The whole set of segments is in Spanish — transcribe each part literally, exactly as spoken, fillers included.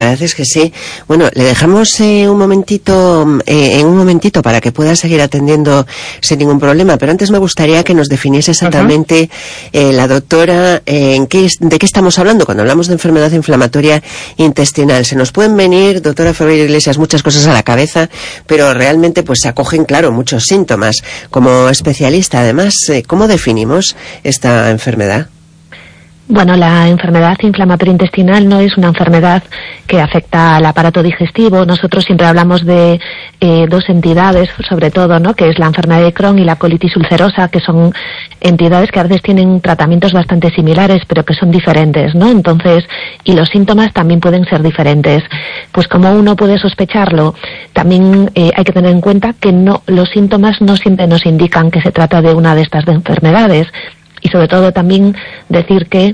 verdad es que sí. Bueno, le dejamos eh, un momentito, eh, en un momentito para que pueda seguir atendiendo sin ningún problema, pero antes me gustaría que nos definiese exactamente uh-huh. eh, la doctora eh, en qué, de qué estamos hablando cuando hablamos de enfermedad inflamatoria intestinal. Se nos pueden venir, doctora Ferreira Iglesias, muchas cosas a la cabeza, pero realmente pues se acogen, claro, muchos síntomas. Como especialista, además, eh, ¿cómo definimos esta enfermedad? Bueno, la enfermedad inflamatoria intestinal no es una enfermedad que afecta al aparato digestivo. Nosotros siempre hablamos de eh, dos entidades, sobre todo, ¿no?, que es la enfermedad de Crohn y la colitis ulcerosa, que son entidades que a veces tienen tratamientos bastante similares, pero que son diferentes, ¿no? Entonces, y los síntomas también pueden ser diferentes. Pues como uno puede sospecharlo, también eh, hay que tener en cuenta que no, los síntomas no siempre nos indican que se trata de una de estas enfermedades. Y sobre todo también decir que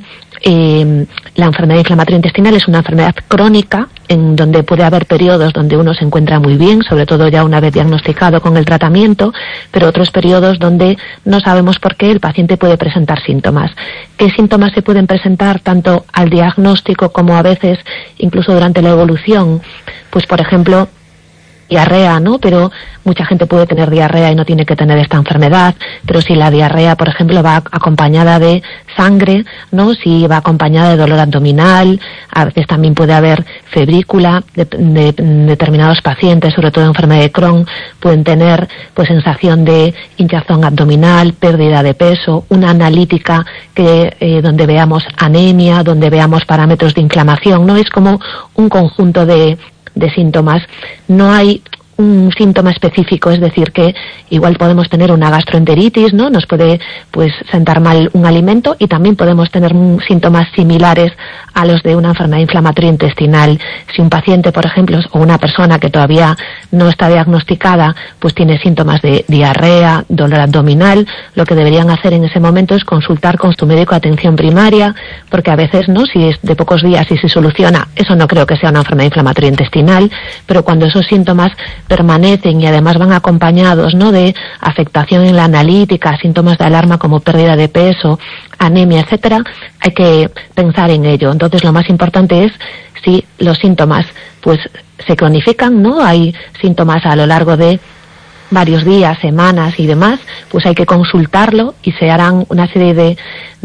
eh, la enfermedad inflamatoria intestinal es una enfermedad crónica en donde puede haber periodos donde uno se encuentra muy bien, sobre todo ya una vez diagnosticado con el tratamiento, pero otros periodos donde no sabemos por qué el paciente puede presentar síntomas. ¿Qué síntomas se pueden presentar tanto al diagnóstico como a veces incluso durante la evolución? Pues por ejemplo, diarrea, ¿no? Pero mucha gente puede tener diarrea y no tiene que tener esta enfermedad, pero si la diarrea, por ejemplo, va acompañada de sangre, ¿no? Si va acompañada de dolor abdominal, a veces también puede haber febrícula, de, de, de determinados pacientes, sobre todo enfermedad de Crohn, pueden tener pues sensación de hinchazón abdominal, pérdida de peso, una analítica que eh, donde veamos anemia, donde veamos parámetros de inflamación, ¿no? Es como un conjunto de de síntomas. No hay un síntoma específico, es decir, que igual podemos tener una gastroenteritis, ¿no? Nos puede pues sentar mal un alimento y también podemos tener síntomas similares a los de una enfermedad inflamatoria intestinal. Si un paciente, por ejemplo, o una persona que todavía no está diagnosticada, pues tiene síntomas de diarrea, dolor abdominal, lo que deberían hacer en ese momento es consultar con su médico de atención primaria, porque a veces, ¿no?, si es de pocos días y se soluciona, eso no creo que sea una enfermedad inflamatoria intestinal, pero cuando esos síntomas permanecen y además van acompañados, ¿no?, de afectación en la analítica, síntomas de alarma como pérdida de peso, anemia, etcétera, hay que pensar en ello. Entonces, lo más importante es si los síntomas pues se cronifican, ¿no? Hay síntomas a lo largo de varios días, semanas y demás, pues hay que consultarlo y se harán una serie de,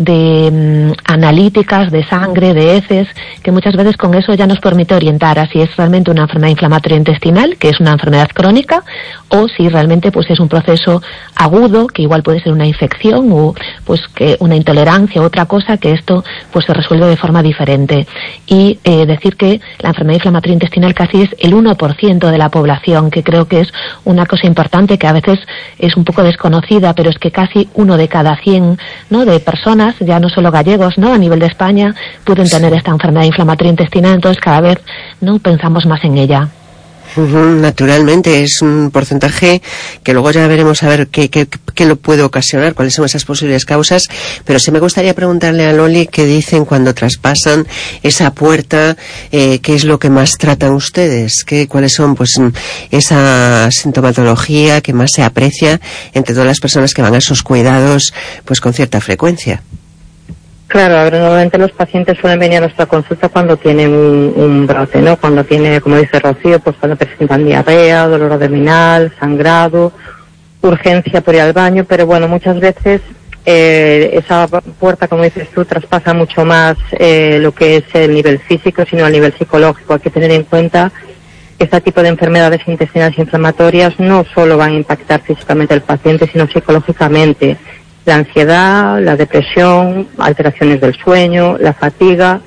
de um, analíticas de sangre, de heces, que muchas veces con eso ya nos permite orientar a si es realmente una enfermedad inflamatoria intestinal, que es una enfermedad crónica, o si realmente pues es un proceso agudo, que igual puede ser una infección o pues que una intolerancia u otra cosa, que esto pues se resuelve de forma diferente. Y eh, decir que la enfermedad inflamatoria intestinal casi es el uno por ciento de la población, que creo que es una cosa importante que a veces es un poco desconocida, pero es que casi uno de cada cien, ¿no?, de personas, ya no solo gallegos, ¿no?, a nivel de España, pueden tener esta enfermedad inflamatoria intestinal, entonces cada vez no pensamos más en ella. Naturalmente, es un porcentaje que luego ya veremos a ver qué, qué, qué lo puede ocasionar, cuáles son esas posibles causas, pero sí me gustaría preguntarle a Loli qué dicen cuando traspasan esa puerta, eh, qué es lo que más tratan ustedes, qué, cuáles son pues esa sintomatología que más se aprecia entre todas las personas que van a esos cuidados pues con cierta frecuencia. Claro, a ver, normalmente los pacientes suelen venir a nuestra consulta cuando tienen un, un brote, ¿no? Cuando tiene, como dice Rocío, pues cuando presentan diarrea, dolor abdominal, sangrado, urgencia por ir al baño, pero bueno, muchas veces eh, esa puerta, como dices tú, traspasa mucho más eh, lo que es el nivel físico, sino el nivel psicológico. Hay que tener en cuenta que este tipo de enfermedades intestinales inflamatorias no solo van a impactar físicamente al paciente, sino psicológicamente. La ansiedad, la depresión, alteraciones del sueño, la fatiga,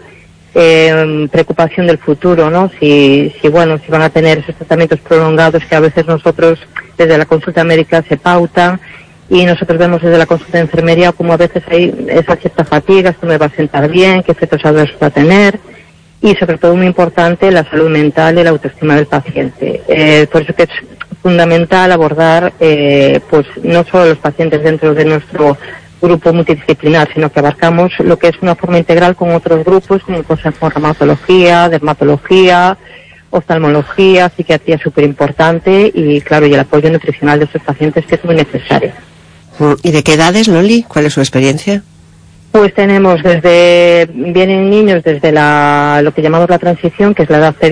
eh, preocupación del futuro, ¿no? Si, si, bueno, si van a tener esos tratamientos prolongados que a veces nosotros desde la consulta médica se pautan y nosotros vemos desde la consulta de enfermería como a veces hay esa cierta fatiga, esto me va a sentar bien, qué efectos adversos va a tener, y sobre todo muy importante la salud mental y la autoestima del paciente. Eh, por eso que es fundamental abordar eh, pues no solo los pacientes dentro de nuestro grupo multidisciplinar, sino que abarcamos lo que es una forma integral con otros grupos como pues, reumatología, dermatología, oftalmología, psiquiatría es súper importante y claro, y el apoyo nutricional de estos pacientes que es muy necesario. ¿Y de qué edades, Loli? ¿Cuál es su experiencia? Pues tenemos desde, vienen niños desde la, lo que llamamos la transición, que es la edad